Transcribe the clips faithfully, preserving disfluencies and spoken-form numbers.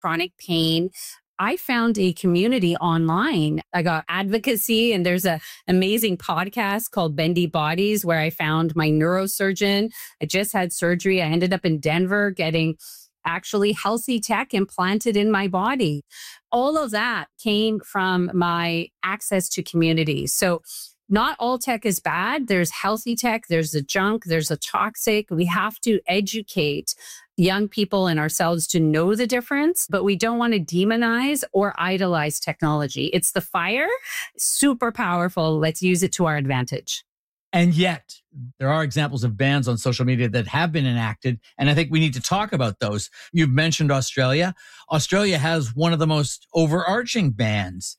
chronic pain. I found a community online. I got advocacy, and there's a amazing podcast called Bendy Bodies where I found my neurosurgeon. I just had surgery. I ended up in Denver getting actually healthy tech implanted in my body. All of that came from my access to community. So not all tech is bad. There's healthy tech, there's the junk, there's the toxic. We have to educate young people and ourselves to know the difference, but we don't want to demonize or idolize technology. It's the fire, super powerful. Let's use it to our advantage. And yet, there are examples of bans on social media that have been enacted, and I think we need to talk about those. You've mentioned Australia. Australia has one of the most overarching bans.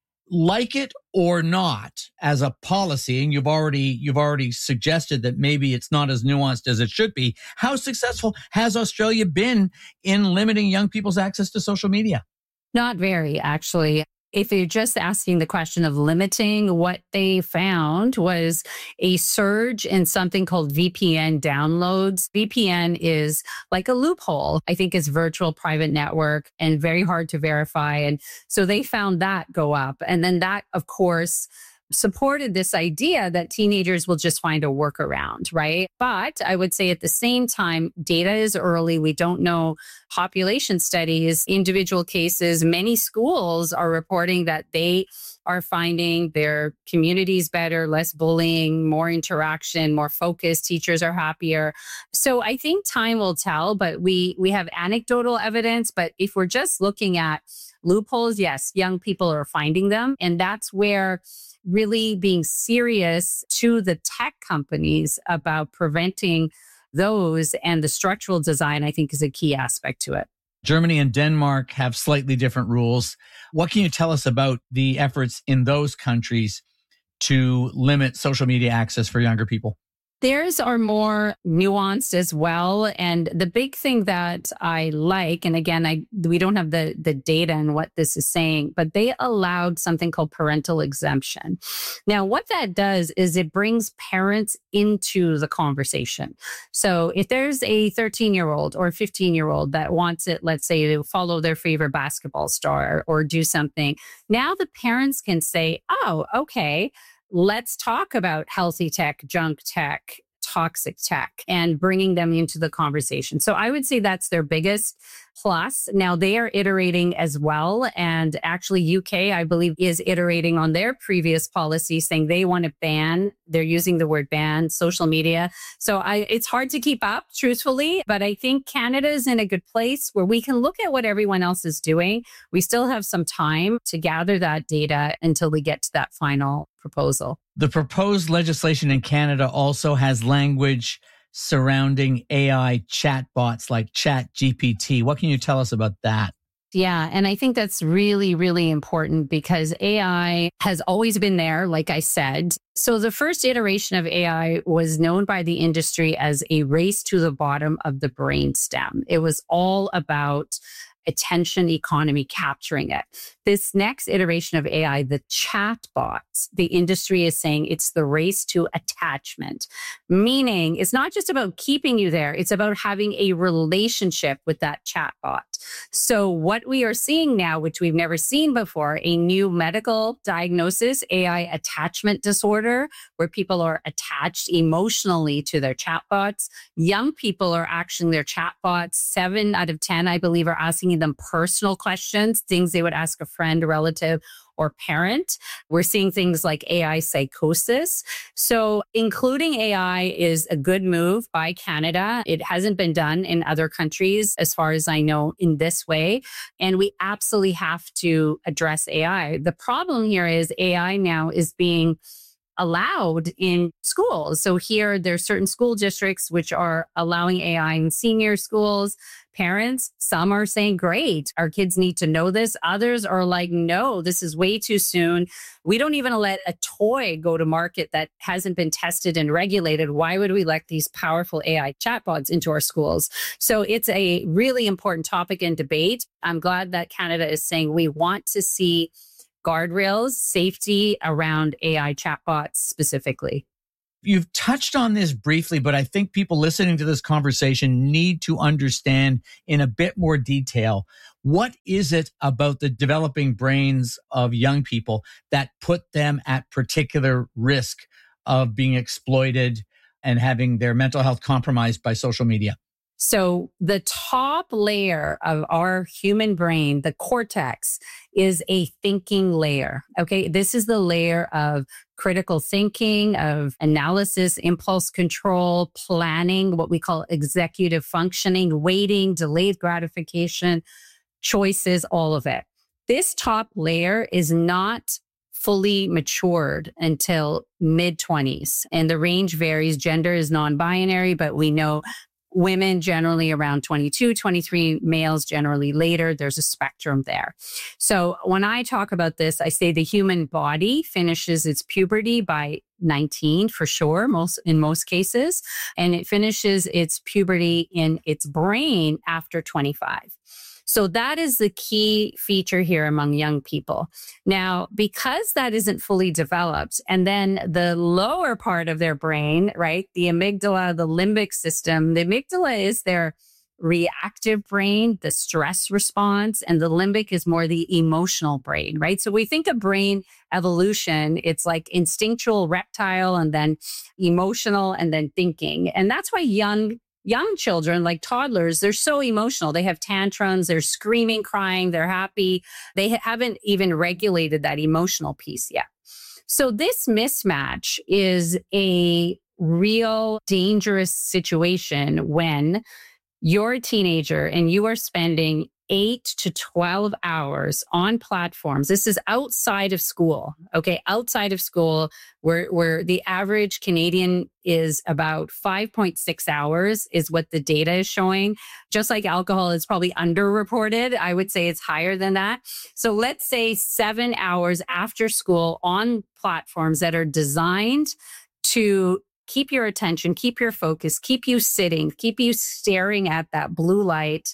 Like it or not, as a policy, and you've already you've already suggested that maybe it's not as nuanced as it should be. How successful has Australia been in limiting young people's access to social media? Not very, actually. If you're just asking the question of limiting, what they found was a surge in something called V P N downloads. V P N is like a loophole. I think it's virtual private network and very hard to verify. And so they found that go up. And then that, of course, supported this idea that teenagers will just find a workaround, right? But I would say at the same time, data is early. We don't know population studies, individual cases. Many schools are reporting that they are finding their communities better, less bullying, more interaction, more focused. Teachers are happier. So I think time will tell, but we we have anecdotal evidence. But if we're just looking at loopholes, yes, young people are finding them. And that's where really being serious to the tech companies about preventing those and the structural design, I think, is a key aspect to it. Germany and Denmark have slightly different rules. What can you tell us about the efforts in those countries to limit social media access for younger people? Theirs are more nuanced as well. And the big thing that I like, and again, I we don't have the, the data and what this is saying, but they allowed something called parental exemption. Now, what that does is it brings parents into the conversation. So if there's a thirteen-year-old or fifteen-year-old that wants it, let's say, to follow their favorite basketball star or do something, now the parents can say, oh, okay, let's talk about healthy tech, junk tech, toxic tech, and bringing them into the conversation. So I would say that's their biggest plus. Now they are iterating as well. And actually U K, I believe, is iterating on their previous policy saying they want to ban, they're using the word ban, social media. So I, it's hard to keep up, truthfully, but I think Canada is in a good place where we can look at what everyone else is doing. We still have some time to gather that data until we get to that final proposal. The proposed legislation in Canada also has language surrounding A I chatbots like ChatGPT. What can you tell us about that? Yeah. And I think that's really, really important because A I has always been there, like I said. So the first iteration of A I was known by the industry as a race to the bottom of the brainstem. It was all about attention economy, capturing it. This next iteration of A I, the chatbots, the industry is saying it's the race to attachment, meaning it's not just about keeping you there. It's about having a relationship with that chatbot. So what we are seeing now, which we've never seen before, a new medical diagnosis, A I attachment disorder, where people are attached emotionally to their chatbots. Young people are asking their chatbots. Seven out of ten, I believe, are asking them personal questions, things they would ask a friend, a relative, or parent. We're seeing things like A I psychosis. So including A I is a good move by Canada. It hasn't been done in other countries, as far as I know, in this way. And we absolutely have to address A I. The problem here is A I now is being allowed in schools. So here, there are certain school districts which are allowing A I in senior schools. Parents, some are saying, great, our kids need to know this. Others are like, no, this is way too soon. We don't even let a toy go to market that hasn't been tested and regulated. Why would we let these powerful A I chatbots into our schools? So it's a really important topic and debate. I'm glad that Canada is saying we want to see guardrails, safety around A I chatbots specifically. You've touched on this briefly, but I think people listening to this conversation need to understand in a bit more detail. What is it about the developing brains of young people that put them at particular risk of being exploited and having their mental health compromised by social media? So the top layer of our human brain, the cortex, is a thinking layer. Okay. This is the layer of critical thinking, of analysis, impulse control, planning, what we call executive functioning, waiting, delayed gratification, choices, all of it. This top layer is not fully matured until mid twenties. And the range varies. Gender is non-binary, but we know women generally around twenty-two, twenty-three, males generally later. There's a spectrum there. So when I talk about this, I say the human body finishes its puberty by nineteen for sure, most in most cases, and it finishes its puberty in its brain after twenty-five. So that is the key feature here among young people. Now, because that isn't fully developed, and then the lower part of their brain, right, the amygdala, the limbic system, the amygdala is their reactive brain, the stress response, and the limbic is more the emotional brain, right? So we think of brain evolution, it's like instinctual reptile and then emotional and then thinking. And that's why young Young children, like toddlers, they're so emotional. They have tantrums, they're screaming, crying, they're happy. They ha- haven't even regulated that emotional piece yet. So this mismatch is a real dangerous situation when you're a teenager and you are spending eight to twelve hours on platforms. This is outside of school, okay? Outside of school, where, where the average Canadian is about five point six hours is what the data is showing. Just like alcohol is probably underreported, I would say it's higher than that. So let's say seven hours after school on platforms that are designed to keep your attention, keep your focus, keep you sitting, keep you staring at that blue light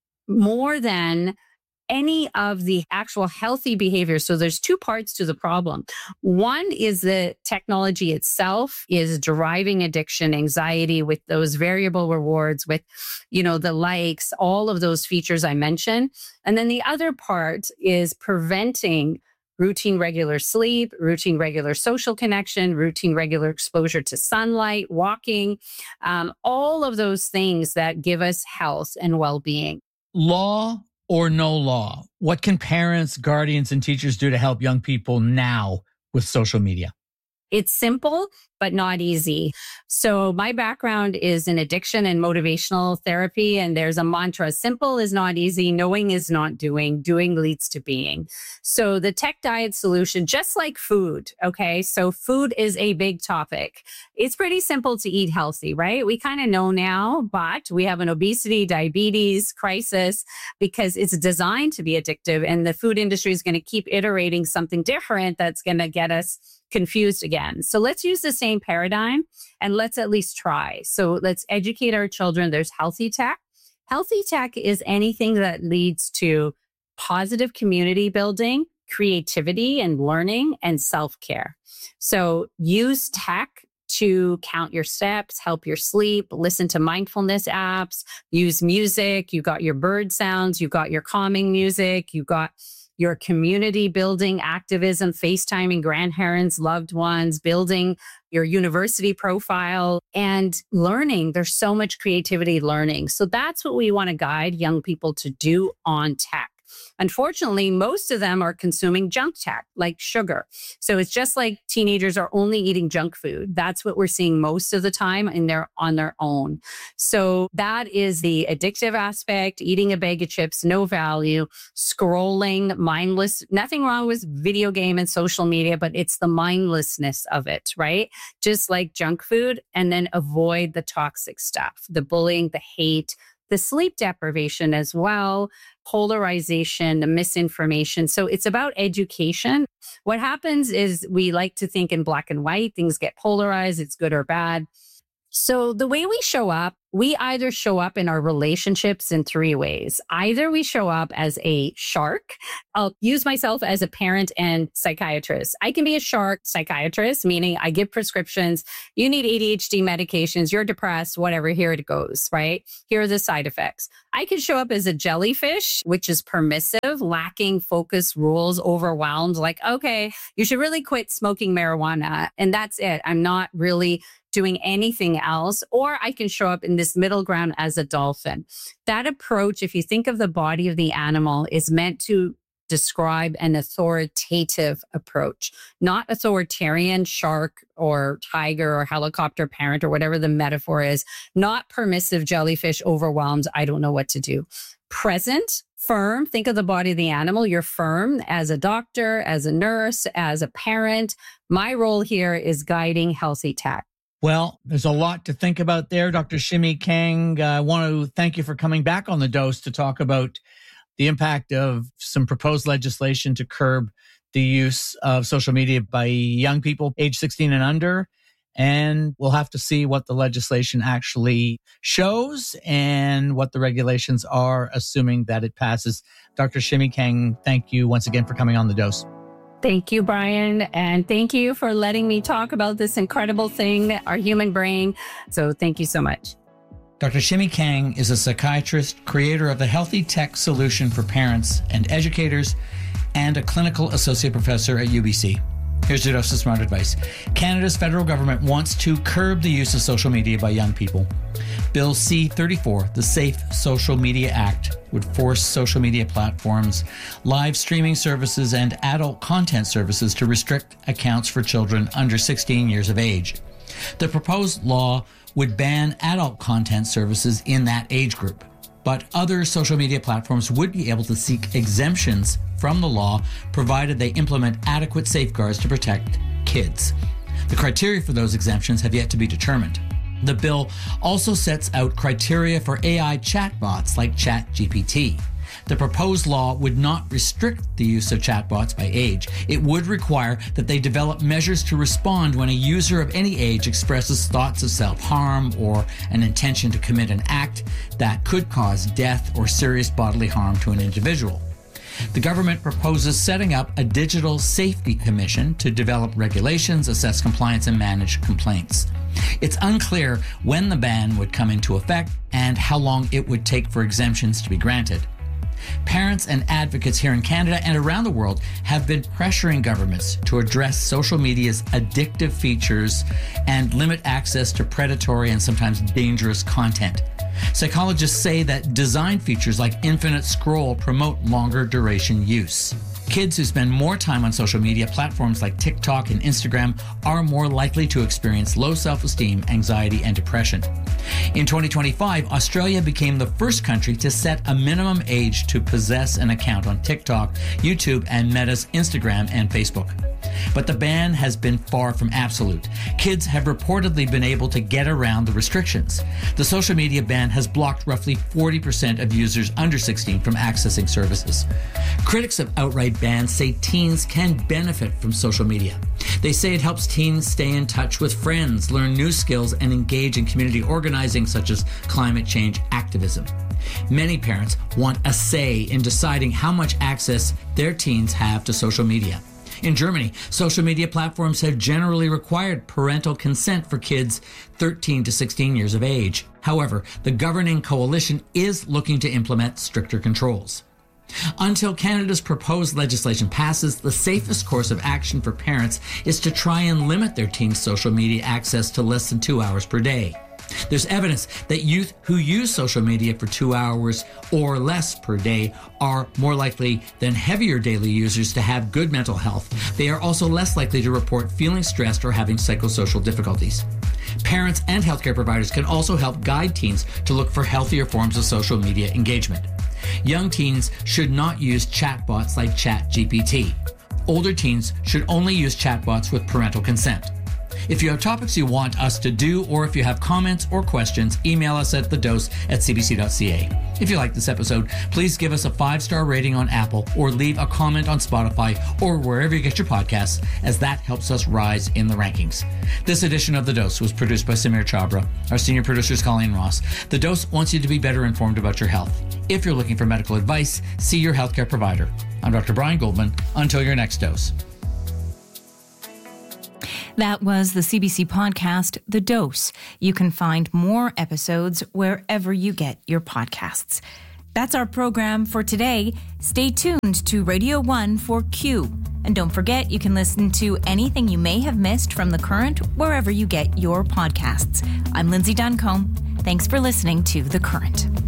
more than any of the actual healthy behaviors. So there's two parts to the problem. One is the technology itself is driving addiction, anxiety with those variable rewards, with, you know, the likes, all of those features I mentioned. And then the other part is preventing routine regular sleep, routine regular social connection, routine regular exposure to sunlight, walking, um, all of those things that give us health and well-being. Law or no law? What can parents, guardians, and teachers do to help young people now with social media? It's simple, but not easy. So my background is in addiction and motivational therapy. And there's a mantra: simple is not easy. Knowing is not doing. Doing leads to being. So the tech diet solution, just like food. Okay. So food is a big topic. It's pretty simple to eat healthy, right? We kind of know now, but we have an obesity, diabetes crisis because it's designed to be addictive. And the food industry is going to keep iterating something different that's going to get us confused again. So let's use the same paradigm and let's at least try. So let's educate our children. There's healthy tech. Healthy tech is anything that leads to positive community building, creativity and learning, and self-care. So use tech to count your steps, help your sleep, listen to mindfulness apps, use music. You got your bird sounds, you got your calming music, you got your community building activism, FaceTiming grandparents, loved ones, building your university profile and learning. There's so much creativity learning. So that's what we want to guide young people to do on tech. Unfortunately, most of them are consuming junk tech like sugar. So it's just like teenagers are only eating junk food. That's what we're seeing most of the time, and they're on their own. So that is the addictive aspect: eating a bag of chips, no value, scrolling, mindless. Nothing wrong with video game and social media, but it's the mindlessness of it, right? Just like junk food. And then avoid the toxic stuff, the bullying, the hate, the sleep deprivation as well, polarization, the misinformation. So it's about education. What happens is we like to think in black and white, things get polarized, it's good or bad. So the way we show up, we either show up in our relationships in three ways. Either we show up as a shark. I'll use myself as a parent and psychiatrist. I can be a shark psychiatrist, meaning I give prescriptions. You need A D H D medications. You're depressed, whatever. Here it goes, right? Here are the side effects. I can show up as a jellyfish, which is permissive, lacking focus, rules, overwhelmed. Like, okay, you should really quit smoking marijuana. And that's it. I'm not really doing anything else. Or I can show up in this middle ground as a dolphin. That approach, if you think of the body of the animal, is meant to describe an authoritative approach, not authoritarian shark or tiger or helicopter parent or whatever the metaphor is, not permissive jellyfish overwhelmed. I don't know what to do. Present, firm. Think of the body of the animal. You're firm as a doctor, as a nurse, as a parent. My role here is guiding healthy tech. Well, there's a lot to think about there. Doctor Shimi Kang, uh, I want to thank you for coming back on The Dose to talk about the impact of some proposed legislation to curb the use of social media by young people age sixteen and under. And we'll have to see what the legislation actually shows and what the regulations are, assuming that it passes. Doctor Shimi Kang, thank you once again for coming on The Dose. Thank you, Brian. And thank you for letting me talk about this incredible thing, our human brain. So thank you so much. Doctor Shimi Kang is a psychiatrist, creator of the Healthy Tech Solution for Parents and Educators, and a clinical associate professor at U B C. Here's your dose of smart advice. Canada's federal government wants to curb the use of social media by young people. Bill C thirty-four, the Safe Social Media Act, would force social media platforms, live streaming services, and adult content services to restrict accounts for children under sixteen years of age. The proposed law would ban adult content services in that age group, but other social media platforms would be able to seek exemptions from the law, provided they implement adequate safeguards to protect kids. The criteria for those exemptions have yet to be determined. The bill also sets out criteria for A I chatbots like ChatGPT. The proposed law would not restrict the use of chatbots by age. It would require that they develop measures to respond when a user of any age expresses thoughts of self-harm or an intention to commit an act that could cause death or serious bodily harm to an individual. The government proposes setting up a digital safety commission to develop regulations, assess compliance, and manage complaints. It's unclear when the ban would come into effect and how long it would take for exemptions to be granted. Parents and advocates here in Canada and around the world have been pressuring governments to address social media's addictive features and limit access to predatory and sometimes dangerous content. Psychologists say that design features like infinite scroll promote longer duration use. Kids who spend more time on social media platforms like TikTok and Instagram are more likely to experience low self-esteem, anxiety, and depression. In twenty twenty-five, Australia became the first country to set a minimum age to possess an account on TikTok, YouTube, and Meta's Instagram and Facebook. But the ban has been far from absolute. Kids have reportedly been able to get around the restrictions. The social media ban has blocked roughly forty percent of users under sixteen from accessing services. Critics of outright bans say teens can benefit from social media. They say it helps teens stay in touch with friends, learn new skills, and engage in community organizing such as climate change activism. Many parents want a say in deciding how much access their teens have to social media. In Germany, social media platforms have generally required parental consent for kids thirteen to sixteen years of age. However, the governing coalition is looking to implement stricter controls. Until Canada's proposed legislation passes, the safest course of action for parents is to try and limit their teens' social media access to less than two hours per day. There's evidence that youth who use social media for two hours or less per day are more likely than heavier daily users to have good mental health. They are also less likely to report feeling stressed or having psychosocial difficulties. Parents and healthcare providers can also help guide teens to look for healthier forms of social media engagement. Young teens should not use chatbots like ChatGPT. Older teens should only use chatbots with parental consent. If you have topics you want us to do, or if you have comments or questions, email us at the dose at c b c dot c a. If you like this episode, please give us a five-star rating on Apple or leave a comment on Spotify or wherever you get your podcasts, as that helps us rise in the rankings. This edition of The Dose was produced by Samir Chabra. Our senior producer is Colleen Ross. The Dose wants you to be better informed about your health. If you're looking for medical advice, see your healthcare provider. I'm Doctor Brian Goldman. Until your next dose. That was the C B C podcast, The Dose. You can find more episodes wherever you get your podcasts. That's our program for today. Stay tuned to Radio one for Q. And don't forget, you can listen to anything you may have missed from The Current wherever you get your podcasts. I'm Lindsay Duncombe. Thanks for listening to The Current.